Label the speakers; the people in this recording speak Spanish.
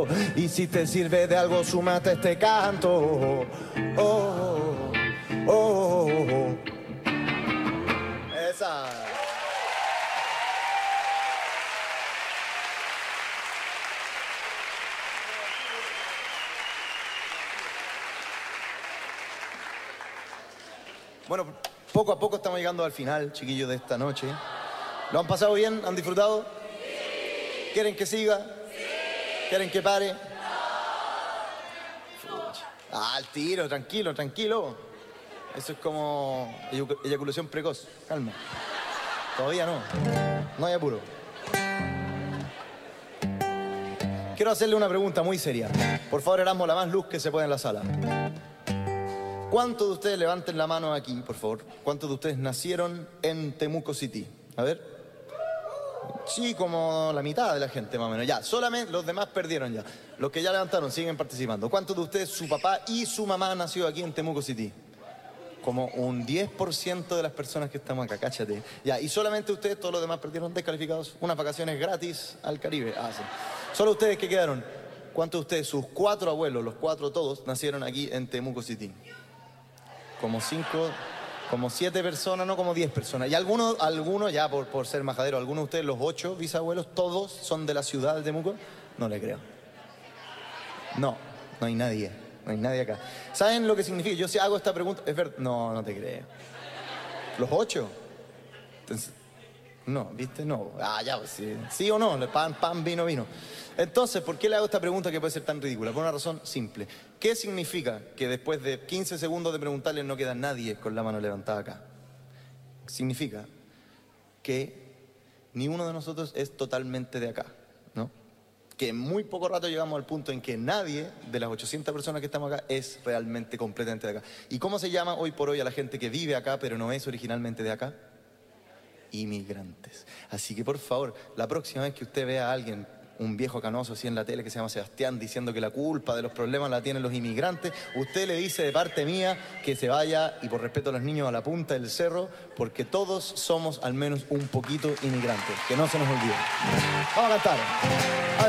Speaker 1: Y si te sirve de algo, súmate este canto. Oh, oh, oh, oh. Esa. Bueno, poco a poco estamos llegando al final, chiquillos, de esta noche. ¿Lo han pasado bien? ¿Han disfrutado? Sí. ¿Quieren que siga? Sí. ¿Quieren que pare? No. Al tiro, tranquilo, tranquilo. Eso es como eyaculación precoz. Calma. Todavía no. No hay apuro. Quiero hacerle una pregunta muy seria. Por favor, Erasmo, la más luz que se pueda en la sala. ¿Cuántos de ustedes, levanten la mano aquí, por favor? ¿Cuántos de ustedes nacieron en Temuco City? A ver. Sí, como la mitad de la gente, más o menos. Ya, solamente los demás perdieron ya. Los que ya levantaron siguen participando. ¿Cuántos de ustedes, su papá y su mamá nació aquí en Temuco City? Como un 10% de las personas que estamos acá, cáchate. Ya, y solamente ustedes, todos los demás perdieron, descalificados. Unas vacaciones gratis al Caribe. Ah, sí. Solo ustedes que quedaron. ¿Cuántos de ustedes, sus 4 abuelos, los 4 todos, nacieron aquí en Temuco City? Como 5, como 7 personas, no como 10 personas. Y algunos ya por ser majadero, algunos de ustedes, los 8 bisabuelos, todos son de la ciudad de Temuco. No le creo. No hay nadie. No hay nadie acá. ¿Saben lo que significa? Yo si hago esta pregunta, es verdad. No, no te creo. ¿Los 8? Entonces, no, ¿viste? No. Ah, ya, pues sí. ¿Sí o no? Pan, vino. Entonces, ¿por qué le hago esta pregunta que puede ser tan ridícula? Por una razón simple. ¿Qué significa que después de 15 segundos de preguntarle no queda nadie con la mano levantada acá? Significa que ni uno de nosotros es totalmente de acá, ¿no? Que en muy poco rato llegamos al punto en que nadie de las 800 personas que estamos acá es realmente completamente de acá. ¿Y cómo se llama hoy por hoy a la gente que vive acá pero no es originalmente de acá? Inmigrantes. Así que por favor, la próxima vez que usted vea a alguien, un viejo canoso así en la tele que se llama Sebastián, diciendo que la culpa de los problemas la tienen los inmigrantes, usted le dice de parte mía que se vaya, y por respeto a los niños, a la punta del cerro, porque todos somos al menos un poquito inmigrantes. Que no se nos olvide. Vamos a cantar. A ver.